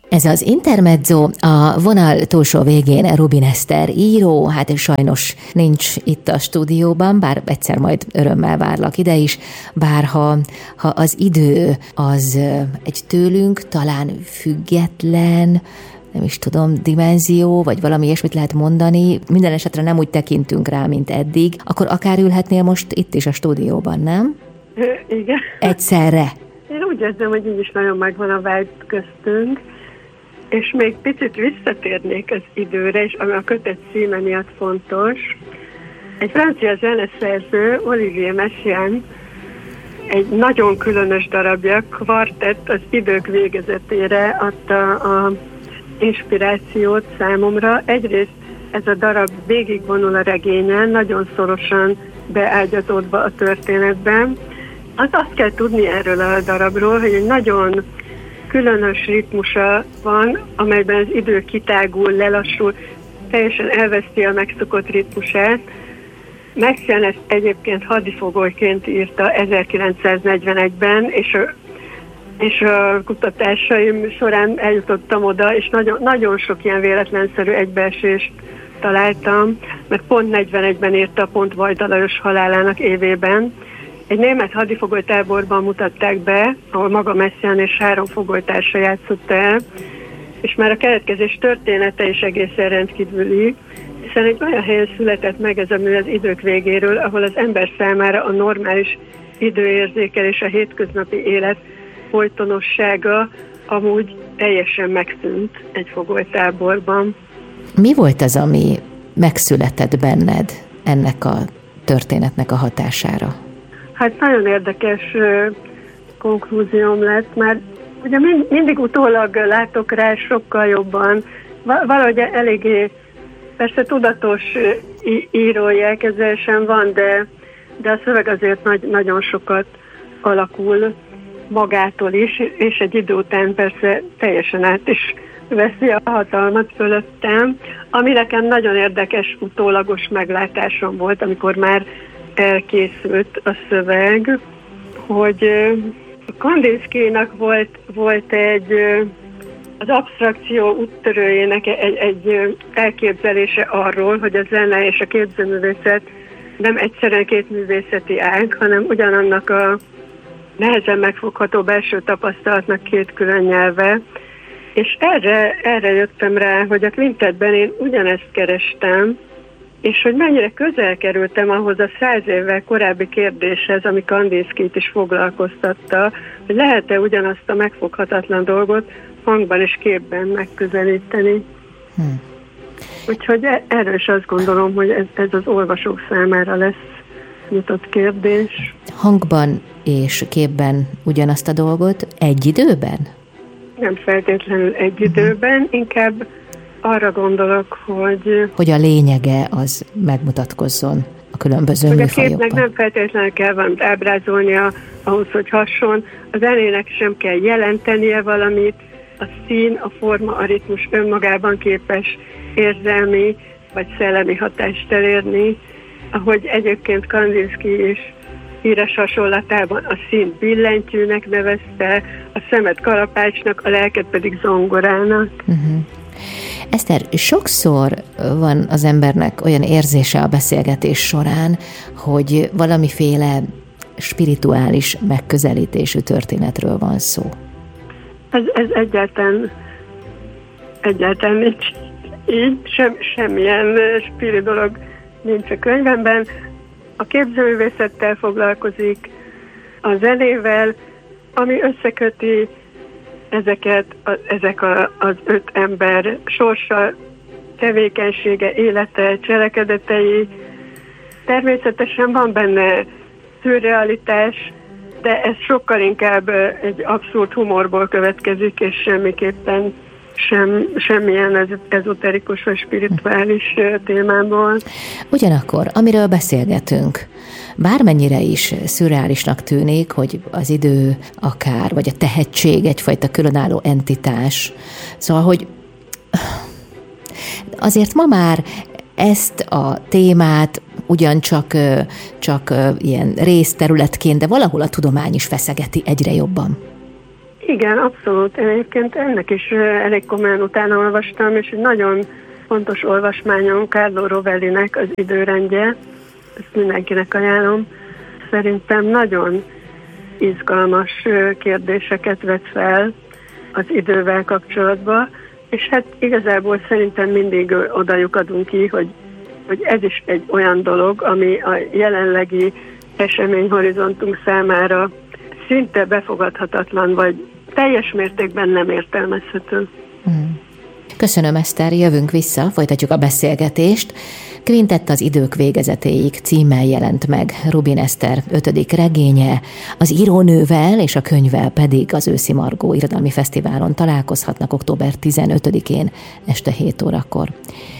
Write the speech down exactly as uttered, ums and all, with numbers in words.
Ez az intermezzo, a vonal túlsó végén Rubin Eszter író, hát sajnos nincs itt a stúdióban, bár egyszer majd örömmel várlak ide is, bár ha, ha az idő az egy tőlünk talán független, nem is tudom, dimenzió, vagy valami ilyesmit lehet mondani, minden esetre nem úgy tekintünk rá, mint eddig, akkor akár ülhetnél most itt is a stúdióban, nem? Igen. Egyszerre. Én úgy érzem, hogy így is nagyon megvan a vágy köztünk, és még picit visszatérnék az időre, és ami a kötet címe miatt fontos. Egy francia zeneszerző, Olivier Messiaen, egy nagyon különös darabja, Kvartett az idők végezetére adta a inspirációt számomra. Egyrészt ez a darab végigvonul a regényen, nagyon szorosan beágyazódva a történetben. Az azt kell tudni erről a darabról, hogy egy nagyon különös ritmusa van, amelyben az idő kitágul, lelassul, teljesen elveszti a megszokott ritmusát. Messiaen ezt egyébként hadifogolyként írta ezerkilencszáznegyvenegyben, és a, és a kutatásaim során eljutottam oda, és nagyon, nagyon sok ilyen véletlenszerű egybeesést találtam, mert pont negyvenegyben írta, pont Vajda Lajos halálának évében. Egy német hadifogolytáborban mutatták be, ahol maga Messiaen és három fogolytársa játszott el, és már a keletkezés története is egészen rendkívüli, hiszen egy olyan helyen született meg ez a mű az idők végéről, ahol az ember számára a normális időérzékelés, a hétköznapi élet folytonossága amúgy teljesen megszűnt egy fogolytáborban. Mi volt az, ami megszületett benned ennek a történetnek a hatására? Hát nagyon érdekes uh, konklúzióm lett, mert ugye mind, mindig utólag látok rá sokkal jobban, valahogy eléggé, persze tudatos uh, írói elképzelésem van, de, de a szöveg azért nagy, nagyon sokat alakul magától is, és egy idő után persze teljesen át is veszi a hatalmat fölöttem, ami nekem nagyon érdekes utólagos meglátásom volt, amikor már elkészült a szöveg, hogy Kandinskynak volt, volt egy, az absztrakció úttörőjének egy, egy elképzelése arról, hogy a zene és a képzőművészet nem egyszerűen két művészeti ág, hanem ugyanannak a nehezen megfogható belső tapasztalatnak két külön nyelve. És erre, erre jöttem rá, hogy a kvintettben én ugyanezt kerestem, és hogy mennyire közel kerültem ahhoz a száz évvel korábbi kérdéshez, ami Kandinskyt is foglalkoztatta, hogy lehet-e ugyanazt a megfoghatatlan dolgot hangban és képben megközelíteni. Hmm. Úgyhogy erről is azt gondolom, hogy ez, ez az olvasók számára lesz nyitott kérdés. Hangban és képben ugyanazt a dolgot egy időben? Nem feltétlenül egy uh-huh. időben, inkább arra gondolok, hogy... Hogy a lényege az megmutatkozzon a különböző hogy műfajokban. A képnek nem feltétlenül kell valamit ábrázolnia ahhoz, hogy hasson. A zenének sem kell jelentenie valamit. A szín, a forma, a ritmus önmagában képes érzelmi vagy szellemi hatást elérni. Ahogy egyébként Kandinsky is híres hasonlatában a színt billentyűnek nevezte, a szemet kalapácsnak, a lelket pedig zongorának. Uh-huh. Eszter, sokszor van az embernek olyan érzése a beszélgetés során, hogy valamiféle spirituális megközelítésű történetről van szó. Ez, ez egyáltalán, egyáltalán nincs így, sem, semmilyen spirit dolog nincs a könyvemben. A képzőművészettel foglalkozik, a zenével, ami összeköti ezeket, a, ezek a, az öt ember sorsa, tevékenysége, élete, cselekedetei. Természetesen van benne szürrealitás, de ez sokkal inkább egy abszurd humorból következik, és semmiképpen sem, semmilyen ezoterikus vagy spirituális témából. Ugyanakkor, amiről beszélgetünk, bármennyire is szürreálisnak tűnik, hogy az idő akár, vagy a tehetség egyfajta különálló entitás. Szóval, hogy azért ma már ezt a témát ugyancsak csak ilyen részterületként, de valahol a tudomány is feszegeti egyre jobban. Igen, abszolút. Én egyébként ennek is elég komolyan utána olvastam, és egy nagyon fontos olvasmányom Carlo Rovellinek az Időrendje, ezt mindenkinek ajánlom. Szerintem nagyon izgalmas kérdéseket vet fel az idővel kapcsolatban, és hát igazából szerintem mindig oda lyukadunk ki, hogy, hogy ez is egy olyan dolog, ami a jelenlegi eseményhorizontunk számára szinte befogadhatatlan, vagy teljes mértékben nem értelmezhető. Hmm. Köszönöm, Eszter, jövünk vissza, folytatjuk a beszélgetést. Quintett az idők végezetéig címmel jelent meg Rubin Eszter ötödik regénye, az írónővel és a könyvvel pedig az Őszi Margó Irodalmi Fesztiválon találkozhatnak október tizenötödikén este hét órakor.